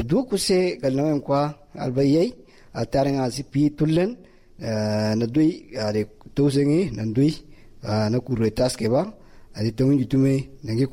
Dukuse kalnawen kwa albayay atarenga sipi tullen nadui are tosengi nandui na kuretas keba adi tongi jutume nangi